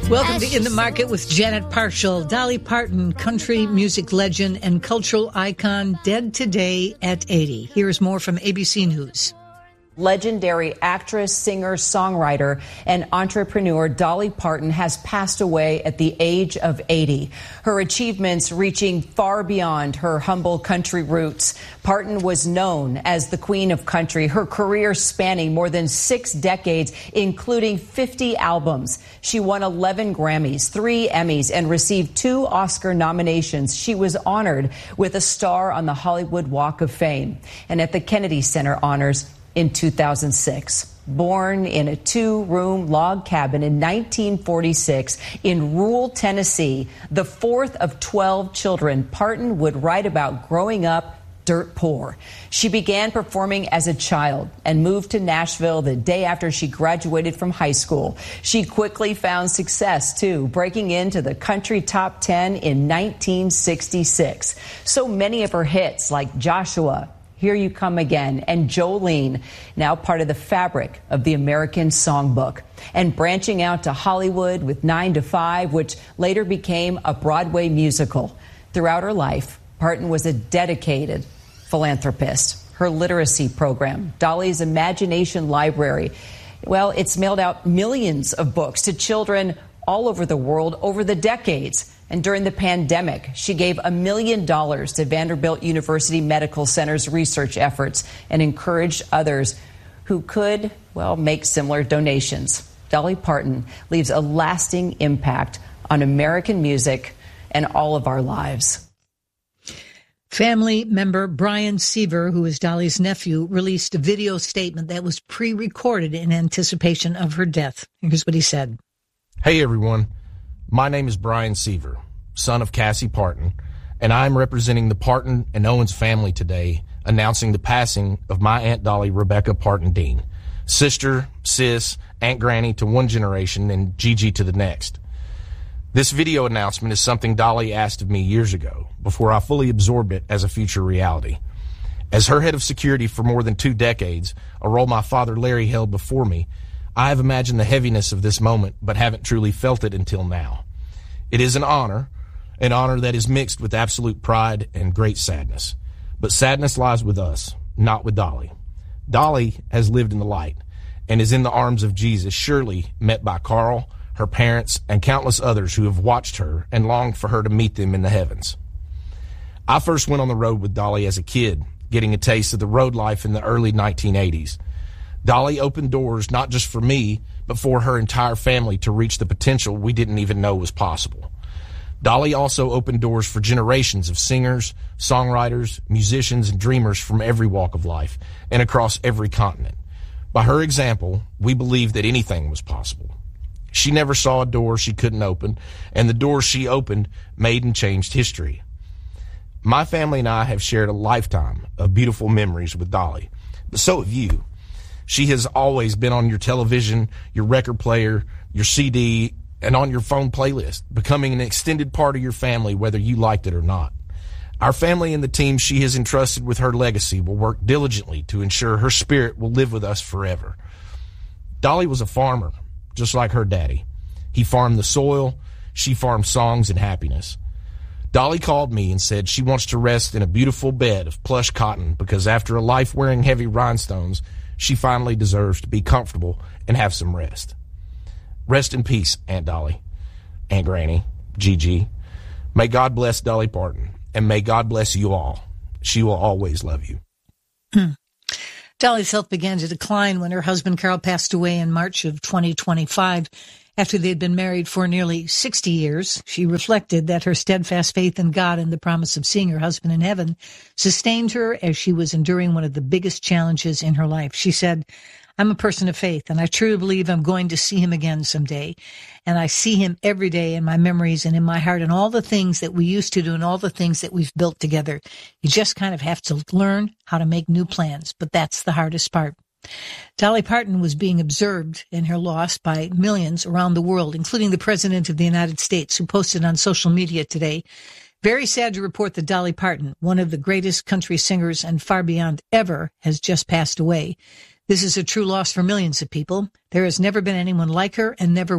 Welcome to In the Market with Janet Parshall. Dolly Parton, country music legend and cultural icon, dead today at 80. Here's more from ABC News. Legendary actress, singer, songwriter, and entrepreneur Dolly Parton has passed away at the age of 80. Her achievements reaching far beyond her humble country roots. Parton was known as the Queen of Country, her career spanning more than 6 decades, including 50 albums. She won 11 Grammys, 3 Emmys, and received 2 Oscar nominations. She was honored with a star on the Hollywood Walk of Fame and at the Kennedy Center honors in 2006. Born in a 2-room log cabin in 1946 in rural Tennessee, the 4th of 12 children, Parton would write about growing up dirt poor. She began performing as a child and moved to Nashville the day after she graduated from high school. She quickly found success, too, breaking into the country top 10 in 1966. So many of her hits, like Joshua, Here You Come Again, and Jolene, now part of the fabric of the American Songbook. And branching out to Hollywood with 9 to 5, which later became a Broadway musical. Throughout her life, Parton was a dedicated philanthropist. Her literacy program, Dolly's Imagination Library, well, it's mailed out millions of books to children all over the world over the decades. And during the pandemic, she gave $1 million to Vanderbilt University Medical Center's research efforts and encouraged others who could, well, make similar donations. Dolly Parton leaves a lasting impact on American music and all of our lives. Family member Brian Seaver, who is Dolly's nephew, released a video statement that was pre-recorded in anticipation of her death. Here's what he said. Hey, everyone. My name is Brian Seaver, son of Cassie Parton, and I'm representing the Parton and Owens family today, announcing the passing of my Aunt Dolly Rebecca Parton Dean, sister, sis, Aunt Granny to one generation, and Gigi to the next. This video announcement is something Dolly asked of me years ago, before I fully absorbed it as a future reality. As her head of security for more than 2 decades, a role my father Larry held before me, I have imagined the heaviness of this moment, but haven't truly felt it until now. It is an honor that is mixed with absolute pride and great sadness. But sadness lies with us, not with Dolly. Dolly has lived in the light and is in the arms of Jesus, surely met by Carl, her parents, and countless others who have watched her and longed for her to meet them in the heavens. I first went on the road with Dolly as a kid, getting a taste of the road life in the early 1980s. Dolly opened doors not just for me, but for her entire family to reach the potential we didn't even know was possible. Dolly also opened doors for generations of singers, songwriters, musicians, and dreamers from every walk of life and across every continent. By her example, we believed that anything was possible. She never saw a door she couldn't open, and the doors she opened made and changed history. My family and I have shared a lifetime of beautiful memories with Dolly, but so have you. She has always been on your television, your record player, your CD, and on your phone playlist, becoming an extended part of your family, whether you liked it or not. Our family and the team she has entrusted with her legacy will work diligently to ensure her spirit will live with us forever. Dolly was a farmer, just like her daddy. He farmed the soil, she farmed songs and happiness. Dolly called me and said she wants to rest in a beautiful bed of plush cotton because after a life wearing heavy rhinestones, she finally deserves to be comfortable and have some rest. Rest in peace, Aunt Dolly, Aunt Granny, Gigi. May God bless Dolly Parton, and may God bless you all. She will always love you. Dolly's health began to decline when her husband Carl passed away in March of 2025. After they had been married for nearly 60 years, she reflected that her steadfast faith in God and the promise of seeing her husband in heaven sustained her as she was enduring one of the biggest challenges in her life. She said, I'm a person of faith, and I truly believe I'm going to see him again someday. And I see him every day in my memories and in my heart and all the things that we used to do and all the things that we've built together. You just kind of have to learn how to make new plans, but that's the hardest part. Dolly Parton was being observed in her loss by millions around the world, including the President of the United States, who posted on social media today, very sad to report that Dolly Parton, one of the greatest country singers and far beyond ever, has just passed away. This is a true loss for millions of people. There has never been anyone like her and never will.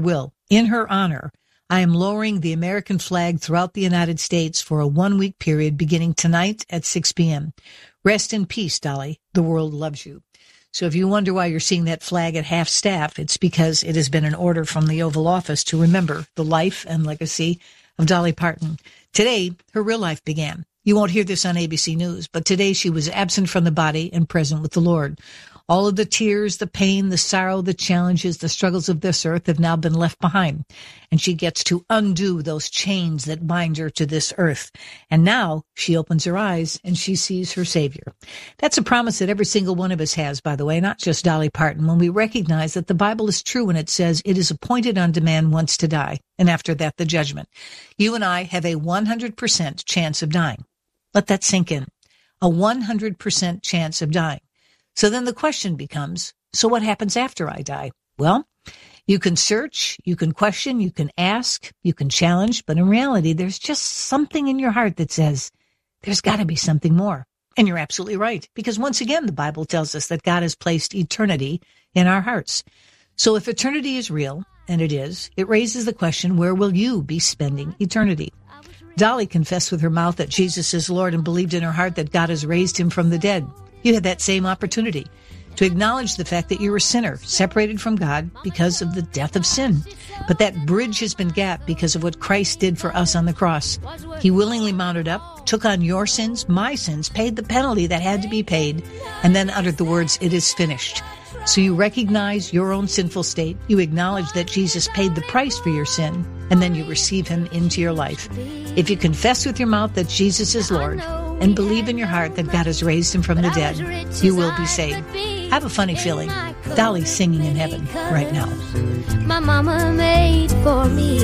In her honor, I am lowering the American flag throughout the United States for a 1-week period beginning tonight at 6 p.m. Rest in peace, Dolly. The world loves you. So if you wonder why you're seeing that flag at half staff, it's because it has been an order from the Oval Office to remember the life and legacy of Dolly Parton. Today, her real life began. You won't hear this on ABC News, but today she was absent from the body and present with the Lord. All of the tears, the pain, the sorrow, the challenges, the struggles of this earth have now been left behind. And she gets to undo those chains that bind her to this earth. And now she opens her eyes and she sees her Savior. That's a promise that every single one of us has, by the way, not just Dolly Parton, when we recognize that the Bible is true when it says it is appointed unto man once to die, and after that the judgment. You and I have a 100% chance of dying. Let that sink in. A 100% chance of dying. So then the question becomes, so what happens after I die? Well, you can search, you can question, you can ask, you can challenge, but in reality, there's just something in your heart that says, there's got to be something more. And you're absolutely right, because once again, the Bible tells us that God has placed eternity in our hearts. So if eternity is real, and it is, it raises the question, where will you be spending eternity? Dolly confessed with her mouth that Jesus is Lord and believed in her heart that God has raised him from the dead. You had that same opportunity to acknowledge the fact that you're a sinner, separated from God because of the death of sin. But that bridge has been gapped because of what Christ did for us on the cross. He willingly mounted up, took on your sins, my sins, paid the penalty that had to be paid, and then uttered the words, "It is finished." So you recognize your own sinful state, you acknowledge that Jesus paid the price for your sin, and then you receive him into your life. If you confess with your mouth that Jesus is Lord, and believe in your heart that God has raised him from the dead, you will be saved. I have a funny feeling Dolly's singing in heaven right now. My mama made for me,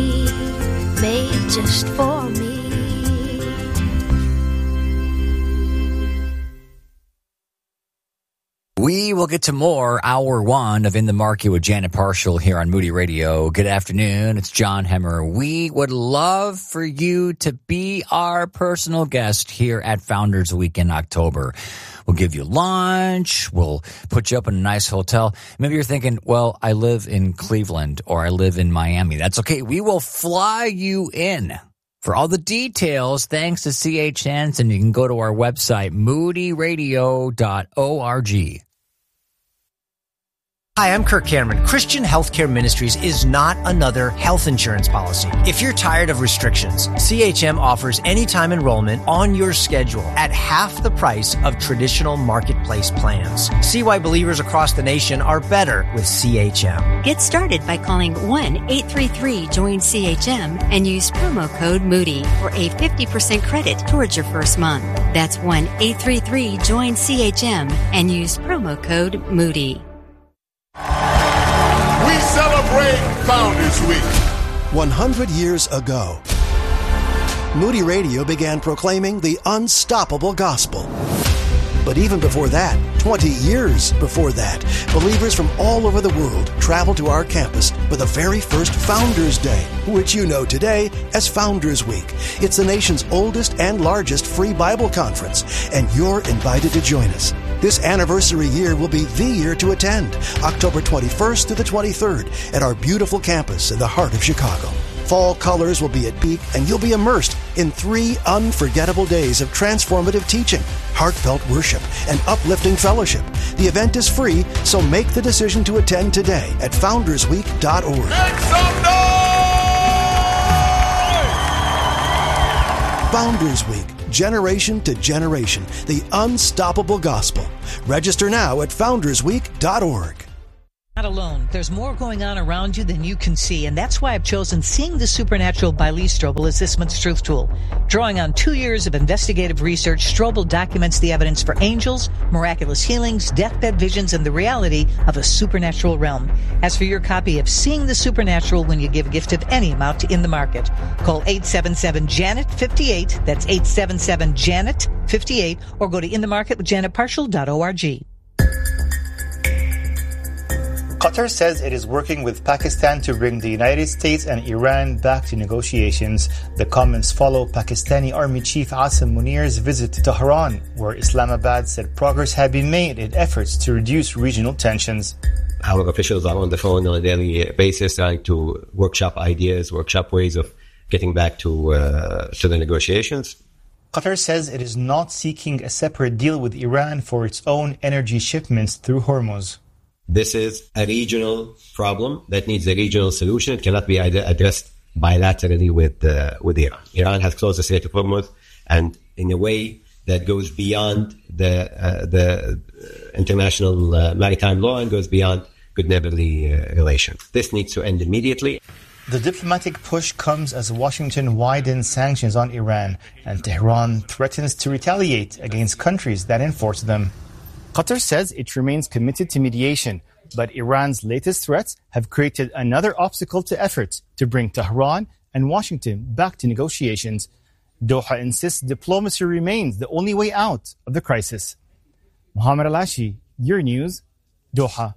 made just for me. We will get to more Hour 1 of In the Market with Janet Parshall here on Moody Radio. Good afternoon. It's John Hemmer. We would love for you to be our personal guest here at Founders Week in October. We'll give you lunch. We'll put you up in a nice hotel. Maybe you're thinking, well, I live in Cleveland or I live in Miami. That's okay. We will fly you in. For all the details, thanks to C.H. Hansen, you can go to our website, moodyradio.org. Hi, I'm Kirk Cameron. Christian Healthcare Ministries is not another health insurance policy. If you're tired of restrictions, CHM offers anytime enrollment on your schedule at half the price of traditional marketplace plans. See why believers across the nation are better with CHM. Get started by calling 1-833-JOIN-CHM and use promo code Moody for a 50% credit towards your first month. That's 1-833-JOIN-CHM and use promo code Moody. We celebrate Founders Week. 100 years ago, Moody Radio began proclaiming the unstoppable gospel. But even before that, 20 years before that, believers from all over the world traveled to our campus for the very first Founders Day, which you know today as Founders Week. It's the nation's oldest and largest free Bible conference, and you're invited to join us. This anniversary year will be the year to attend, October 21st to the 23rd at our beautiful campus in the heart of Chicago. Fall colors will be at peak, and you'll be immersed in 3 unforgettable days of transformative teaching, heartfelt worship, and uplifting fellowship. The event is free, so make the decision to attend today at foundersweek.org. Make some noise! Founders Week, generation to generation, the unstoppable gospel. Register now at foundersweek.org. Not alone. There's more going on around you than you can see, and that's why I've chosen Seeing the Supernatural by Lee Strobel as this month's Truth Tool. Drawing on 2 years of investigative research, Strobel documents the evidence for angels, miraculous healings, deathbed visions, and the reality of a supernatural realm. As for your copy of Seeing the Supernatural when you give a gift of any amount to In the Market, call 877-JANET-58, that's 877-JANET-58, or go to inthemarketwithjanetparshall.org. Qatar says it is working with Pakistan to bring the United States and Iran back to negotiations. The comments follow Pakistani Army Chief Asim Munir's visit to Tehran, where Islamabad said progress had been made in efforts to reduce regional tensions. our officials are on the phone on a daily basis trying to workshop ideas, workshop ways of getting back to the negotiations. Qatar says it is not seeking a separate deal with Iran for its own energy shipments through Hormuz. This is a regional problem that needs a regional solution. It cannot be addressed bilaterally with Iran. Iran has closed the Strait of Hormuz, and in a way that goes beyond the international maritime law and goes beyond good neighborly relations. This needs to end immediately. The diplomatic push comes as Washington widens sanctions on Iran, and Tehran threatens to retaliate against countries that enforce them. Qatar says it remains committed to mediation, but Iran's latest threats have created another obstacle to efforts to bring Tehran and Washington back to negotiations. Doha insists diplomacy remains the only way out of the crisis. Mohammed Alashi, your news, Doha.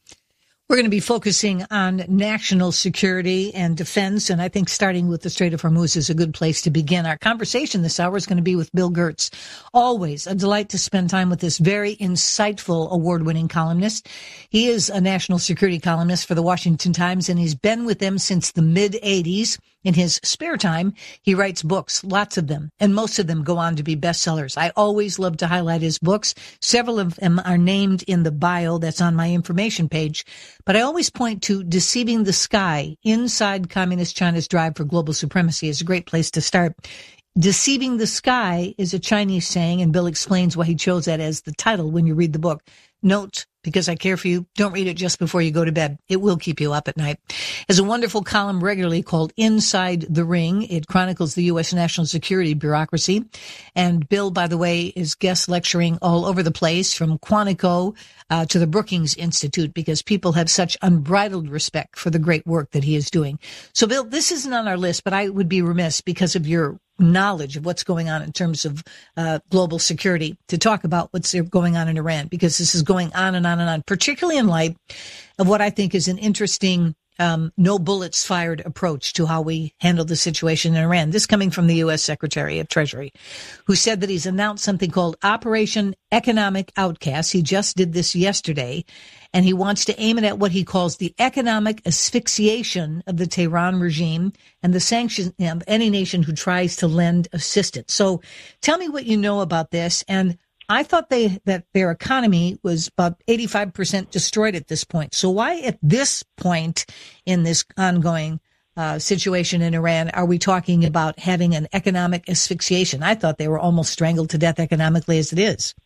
We're going to be focusing on national security and defense, and I think starting with the Strait of Hormuz is a good place to begin. Our conversation this hour is going to be with Bill Gertz. Always a delight to spend time with this very insightful award-winning columnist. He is a national security columnist for the Washington Times, and he's been with them since the mid-'80s. In his spare time, he writes books, lots of them, and most of them go on to be bestsellers. I always love to highlight his books. Several of them are named in the bio that's on my information page. But I always point to Deceiving the Sky, Inside Communist China's Drive for Global Supremacy is a great place to start. Deceiving the Sky is a Chinese saying, and Bill explains why he chose that as the title when you read the book. Note, because I care for you, don't read it just before you go to bed. It will keep you up at night. Has a wonderful column regularly called Inside the Ring. It chronicles the U.S. national security bureaucracy. And Bill, by the way, is guest lecturing all over the place, from Quantico to the Brookings Institute, because people have such unbridled respect for the great work that he is doing. So, Bill, this isn't on our list, but I would be remiss, because of your knowledge of what's going on in terms of global security, to talk about what's going on in Iran, because this is going on and on and on, particularly in light of what I think is an interesting no bullets fired approach to how we handle the situation in Iran. This coming from the U.S. Secretary of Treasury, who said that he's announced something called Operation Economic Outcast. He just did this yesterday, and he wants to aim it at what he calls the economic asphyxiation of the Tehran regime and the sanction of any nation who tries to lend assistance. So tell me what you know about this. And I thought that their economy was about 85% destroyed at this point. So why at this point in this ongoing situation in Iran are we talking about having an economic asphyxiation? I thought they were almost strangled to death economically as it is.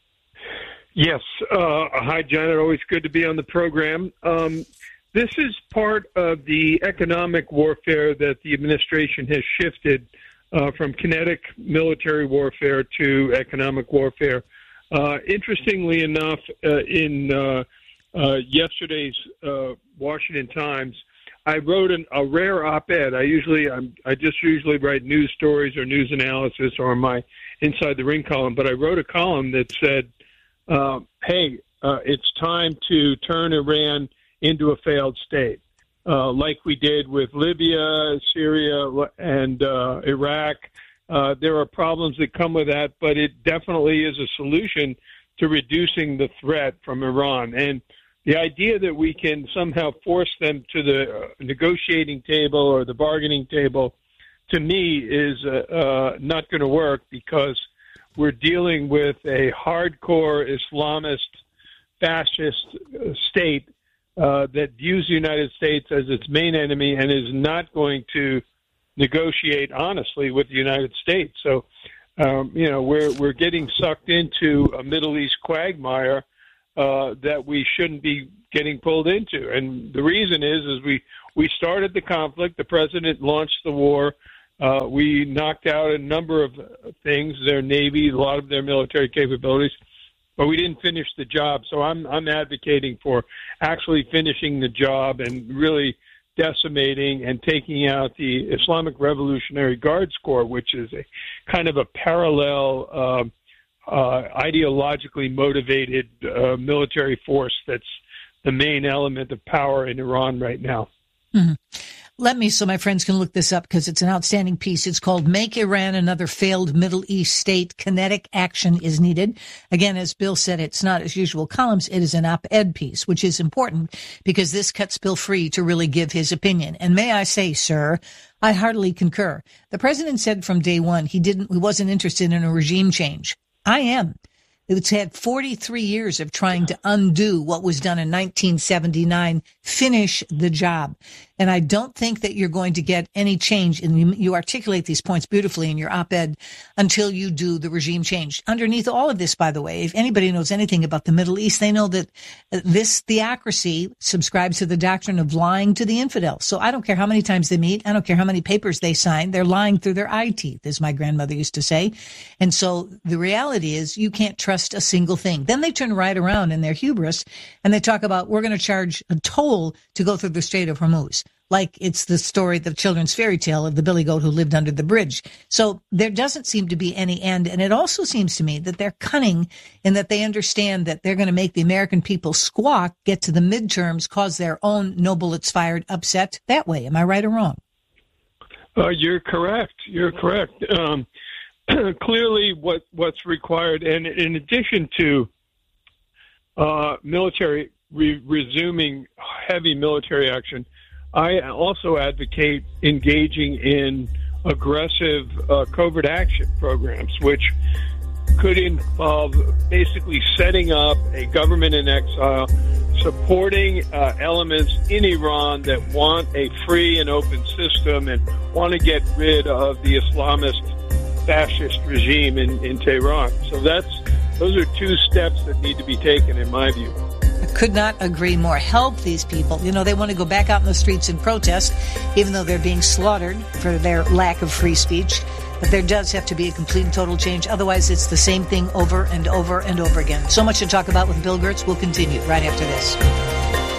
Yes. Hi, John. It's always good to be on the program. This is part of the economic warfare that the administration has shifted from kinetic military warfare to economic warfare. Interestingly enough, in yesterday's Washington Times, I wrote a rare op-ed. I just usually write news stories or news analysis or my Inside the Ring column, but I wrote a column that said, hey, it's time to turn Iran into a failed state. Like we did with Libya, Syria, and Iraq. There are problems that come with that, but it definitely is a solution to reducing the threat from Iran. And the idea that we can somehow force them to the negotiating table or the bargaining table, to me, is not going to work, because we're dealing with a hardcore Islamist fascist state that views the United States as its main enemy and is not going to negotiate honestly with the United States. So, we're getting sucked into a Middle East quagmire that we shouldn't be getting pulled into. And the reason is we started the conflict. The president launched the war. We knocked out a number of things, their Navy, a lot of their military capabilities, but we didn't finish the job. So I'm advocating for actually finishing the job and really decimating and taking out the Islamic Revolutionary Guards Corps, which is a kind of a parallel ideologically motivated military force that's the main element of power in Iran right now. Mm-hmm. Let me, so my friends can look this up because it's an outstanding piece. It's called Make Iran Another Failed Middle East State. Kinetic Action is Needed. Again, as Bill said, it's not as usual columns. It is an op-ed piece, which is important because this cuts Bill free to really give his opinion. And may I say, sir, I heartily concur. The president said from day one he wasn't interested in a regime change. I am. It's had 43 years of trying to undo what was done in 1979, finish the job. And I don't think that you're going to get any change, and you articulate these points beautifully in your op-ed, until you do the regime change. Underneath all of this, by the way, if anybody knows anything about the Middle East, they know that this theocracy subscribes to the doctrine of lying to the infidels. So I don't care how many times they meet. I don't care how many papers they sign. They're lying through their eye teeth, as my grandmother used to say. And so the reality is you can't trust a single thing. Then they turn right around in their hubris and they talk about, we're going to charge a toll to go through the Strait of Hormuz. Like it's the story, the children's fairy tale of the billy goat who lived under the bridge. So there doesn't seem to be any end. And it also seems to me that they're cunning in that they understand that they're going to make the American people squawk, get to the midterms, cause their own no bullets fired upset that way. Am I right or wrong? You're correct. You're correct. Clearly what's required, and in addition to military resuming heavy military action, I also advocate engaging in aggressive covert action programs, which could involve basically setting up a government in exile, supporting elements in Iran that want a free and open system and want to get rid of the Islamist fascist regime in Tehran. So those are two steps that need to be taken, in my view. I could not agree more. Help these people. You know, they want to go back out in the streets and protest, even though they're being slaughtered for their lack of free speech. But there does have to be a complete and total change. Otherwise, it's the same thing over and over and over again. So much to talk about with Bill Gertz. We'll continue right after this.